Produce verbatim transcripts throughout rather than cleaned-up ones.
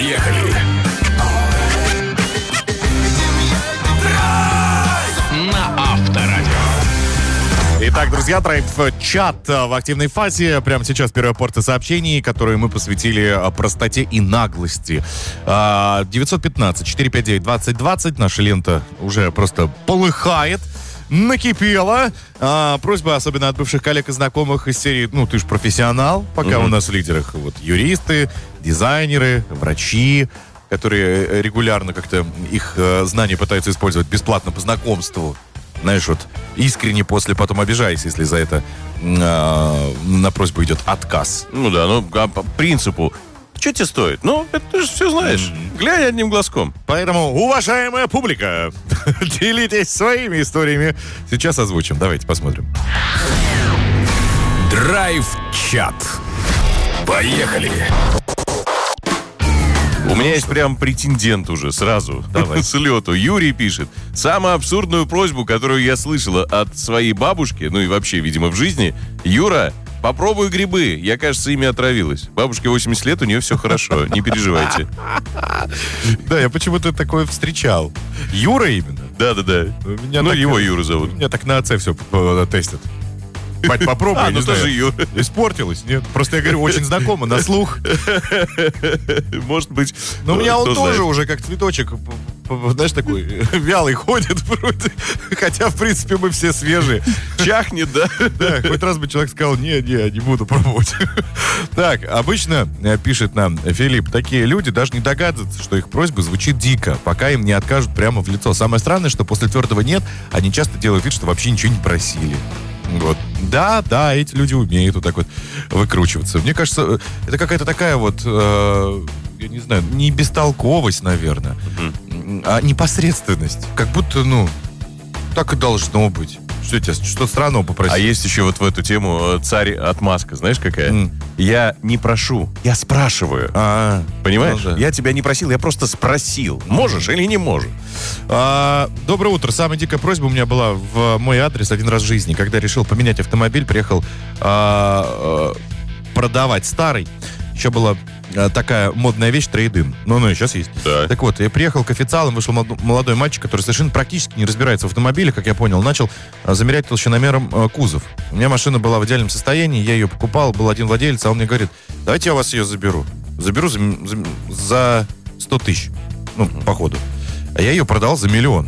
Поехали! На Авторадио. Итак, друзья, драйв-чат в активной фазе. Прямо сейчас первая порция сообщений, которые мы посвятили простоте и наглости. девятьсот пятнадцать четыреста пятьдесят девять двадцать двадцать. Наша лента уже просто полыхает. Накипело. А, просьба, особенно от бывших коллег и знакомых из серии, ну, ты ж профессионал, пока mm-hmm. у нас в лидерах вот юристы, дизайнеры, врачи, которые регулярно как-то их э, знания пытаются использовать бесплатно по знакомству. Знаешь, вот искренне после потом обижаясь, если за это э, на просьбу идет отказ. Ну да, ну по принципу. Что тебе стоит? Ну, это ты же все знаешь. Mm-hmm. Глянь одним глазком. Поэтому, уважаемая публика, делитесь своими историями. Сейчас озвучим. Давайте посмотрим. Драйв-чат. Поехали. У меня есть прям претендент уже сразу. Давай. С лету. Юрий пишет. Самую абсурдную просьбу, которую я слышала от своей бабушки, ну и вообще, видимо, в жизни. Юра, попробуй грибы. Я, кажется, ими отравилась. Бабушке восемьдесят лет, у нее все хорошо. Не переживайте. Да, я почему-то такое встречал. Юра именно? Да-да-да. Ну, его Юра зовут. Меня так на отце все тестят. Бать, попробуй, а, я ну не тоже знаю. Юра. Испортилось, нет? Просто я говорю, очень знакомо, на слух. Может быть. Но у меня он тоже уже как цветочек, знаешь, такой вялый ходит вроде. Хотя, в принципе, мы все свежие. Чахнет, да? Да, хоть раз бы человек сказал, не, не, не буду пробовать. Так, обычно, пишет нам Филипп, такие люди даже не догадываются, что их просьба звучит дико, пока им не откажут прямо в лицо. Самое странное, что после твердого «нет» они часто делают вид, что вообще ничего не просили. Вот. Да, да, эти люди умеют вот так вот выкручиваться. Мне кажется, это какая-то такая вот, э, я не знаю, не бестолковость, наверное, mm-hmm. а непосредственность. Как будто, ну, так и должно быть. Что тебя, что странного попросить? А есть еще вот в эту тему царь отмазка, знаешь какая? Mm. Я не прошу, я спрашиваю. А-а-а. Понимаешь? Ну, да. Я тебя не просил, я просто спросил. Можешь или не можешь? А, доброе утро. Самая дикая просьба у меня была в мой адрес один раз в жизни. Когда решил поменять автомобиль, приехал а, а, продавать старый. Еще была а, такая модная вещь трейд-ин. Ну, ну и сейчас есть. Да. Так вот, я приехал к официалам, вышел молодой мальчик, который совершенно практически не разбирается в автомобиле, как я понял, начал а, замерять толщиномером а, кузов. У меня машина была в идеальном состоянии, я ее покупал, был один владелец, а он мне говорит, давайте я у вас ее заберу. Заберу за, за, за сто тысяч. Ну, mm-hmm. по ходу. А я ее продал за миллион.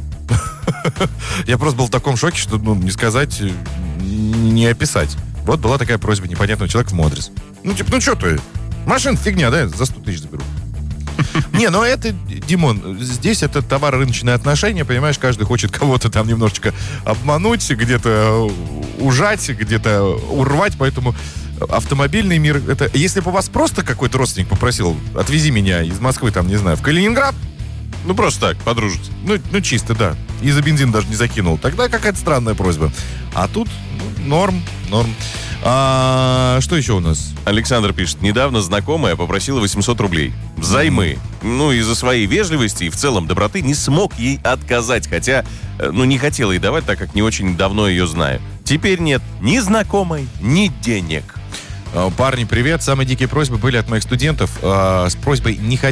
Я просто был в таком шоке, что, ну, не сказать, не описать. Вот была такая просьба непонятного человека в мой адрес. Ну, типа, ну что ты? Машина фигня, да? За сто тысяч заберу. Не, ну это, Димон, здесь это товаро-рыночные отношения, понимаешь, каждый хочет кого-то там немножечко обмануть, где-то ужать, где-то урвать, поэтому автомобильный мир, это... Если бы у вас просто какой-то родственник попросил, отвези меня из Москвы, там, не знаю, в Калининград, ну, просто так, подружиться. Ну, ну, чисто, да. И за бензин даже не закинул. Тогда какая-то странная просьба. А тут ну, норм, норм. А, что еще у нас? Александр пишет. Недавно знакомая попросила восемьсот рублей взаймы. Mm-hmm. Ну, из-за своей вежливости и в целом доброты не смог ей отказать. Хотя, ну, не хотела ей давать, так как не очень давно ее знаю. Теперь нет ни знакомой, ни денег. Парни, привет. Самые дикие просьбы были от моих студентов э, с просьбой не ходить